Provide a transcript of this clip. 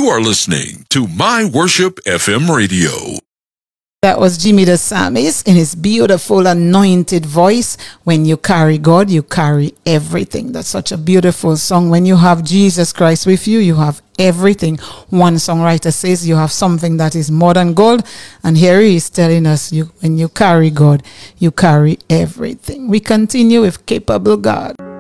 You are listening to My Worship FM Radio. That was Jimmy the Psalmist in his beautiful anointed voice. When you carry God, you carry everything. That's such a beautiful song. When you have Jesus Christ with you, you have everything. One songwriter says you have something that is more than gold. And here he is telling us, when you carry God, you carry everything. We continue with Capable God.